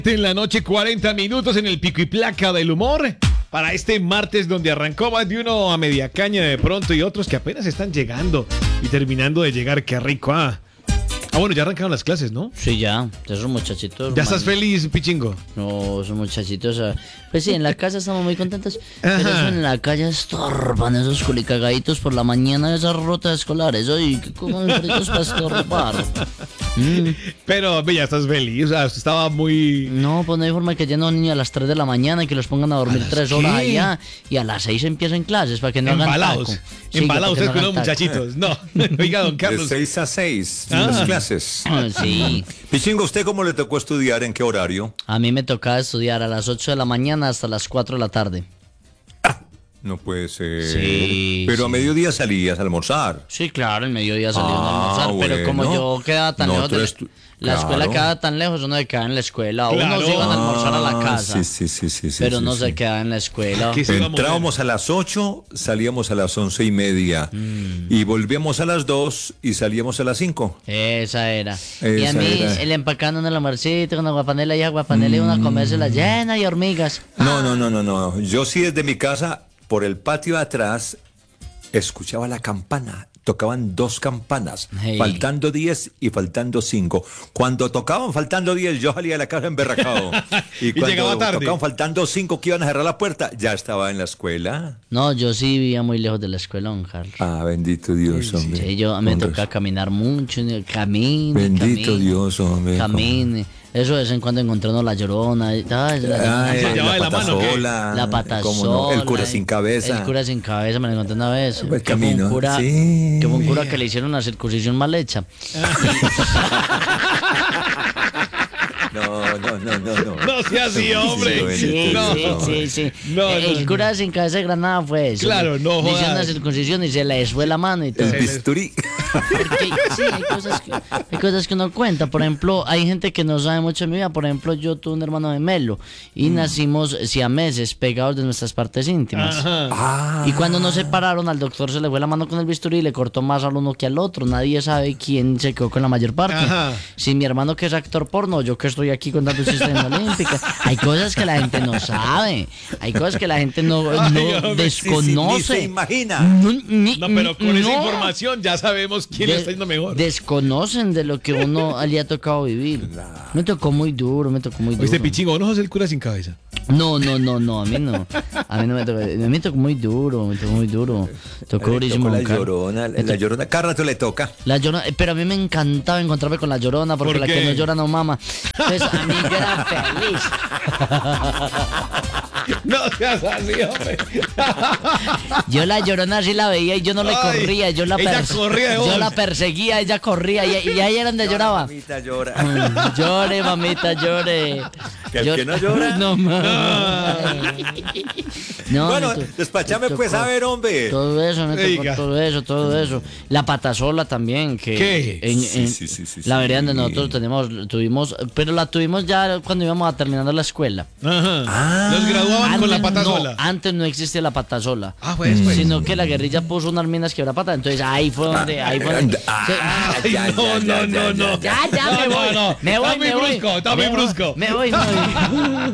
En la noche, 40 minutos en el pico y placa del humor. Para este martes donde arrancó más de uno a media caña de pronto y otros que apenas están llegando y terminando de llegar. ¡Qué rico! Bueno, ya arrancaron las clases, ¿no? Sí, ya. Esos muchachitos. ¿Ya estás feliz, Pichingo? No, esos muchachitos. Pues sí, en la casa estamos muy contentos. Pero eso en la calle estorban esos culicagaditos por la mañana, esas rotas escolares. Oye, ¿qué comen fritos para estorbar? Pero ya estás feliz, o sea, estaba muy... No, pues no hay forma que lleguen a un niño a las 3 de la mañana y que los pongan a dormir 3 horas allá y a las 6 empiecen clases para que no hagan taco. Sí, Embalados ustedes no con los hagan taco. muchachitos. No, oiga, don Carlos. De 6 a 6, las clases. Sí. Pichingo, ¿usted cómo le tocó estudiar? ¿En qué horario? A mí me tocaba estudiar a las 8 de la mañana hasta las 4 de la tarde. No puede ser. Sí, Pero sí. a mediodía salías a almorzar. Sí, claro, el mediodía salía a almorzar, pero como bueno. yo quedaba tan lejos Nosotros la escuela claro. quedaba tan lejos, uno se quedaba en la escuela. Claro. Unos iban a almorzar a la casa, Sí. pero sí, no sí. se quedaba en la escuela. ¿Qué se iba a mover? Entrábamos a las 8, salíamos a las 11:30. Y volvíamos a las 2 y salíamos a las 5. Esa era. Y a Esa mí, era. el empacando en el almuercito con aguapanela y aguapanela y uno a comérsela llena y hormigas. No. Yo sí desde mi casa, por el patio de atrás, escuchaba la campana. Tocaban 2 campanas, Hey. faltando 10 y faltando 5. Cuando tocaban faltando 10, yo salía de la casa emberracado. Y cuando llegaba tarde. tocaban faltando 5 que iban a cerrar la puerta, ya estaba en la escuela. No, yo sí vivía muy lejos de la escuela, don Carlos. Ah, bendito Dios, hombre. Sí, yo me Con tocaba razón. caminar mucho, camine. Bendito Dios, hombre. Camine. Eso de vez en cuando encontramos la llorona. Ay, Se llevaba de la mano, ¿qué? la pata ¿cómo no? sola, El cura sin cabeza. El cura sin cabeza, me lo encontré una vez. Pues Que fue camino, un cura, sí. que fue un cura que le hicieron una circuncisión mal hecha. No. No sea así, hombre. Sí, No. sí. No, El no, cura sin cabeza de Granada fue eso. Claro, no Le hicieron jodas. una circuncisión y se le fue la mano y todo. El bisturí. Porque sí, hay cosas que uno cuenta. Por ejemplo, hay gente que no sabe mucho de mi vida. Por ejemplo, yo tuve un hermano gemelo y nacimos siameses pegados de nuestras partes íntimas. Ajá. Y cuando nos separaron, al doctor se le fue la mano con el bisturí y le cortó más al uno que al otro. Nadie sabe quién se quedó con la mayor parte. Ajá. Si mi hermano que es actor porno, yo que estoy aquí contando chistes en la olímpica. Hay cosas que la gente no sabe. Hay cosas que la gente no hombre, desconoce. Ni se imagina. No, pero con esa no. información ya sabemos quién le está yendo mejor. Desconocen de lo que uno le ha tocado vivir. Me tocó muy duro. Oíste, Pichingo, ¿no sos el cura sin cabeza? No, a mí no. A mí no me tocó. A mí me tocó muy duro. Tocó durísimo. La don Carlos. llorona, la llorona. Cada rato le toca. La llorona, pero a mí me encantaba encontrarme con la llorona porque ¿Por la qué? que no llora no mama. Entonces a mí yo era feliz. No seas así, hombre. Yo la llorona sí la veía y yo no le Ay, corría, ella corría de yo vos. la perseguía, ella corría y ahí era donde lloraba. Mamita llora. Llore, mamita, llore. Que el que no llora. No, mamá. No, Bueno, me despachame me pues tocó a ver, hombre. Todo eso, me Oiga. tocó todo eso. La patasola también, que ¿Qué? Sí. la vereda donde nosotros tuvimos, pero la tuvimos ya cuando íbamos a terminar la escuela. Ajá. Los graduaban con la pata sola. Antes no existía la patasola. Ah, pues. Sino que la guerrilla puso unas minas quebrapata, entonces ahí fue donde. Ay, Ya, no. Ya, me voy. No. Me voy, Está muy brusco, está muy Me voy. brusco. Me voy.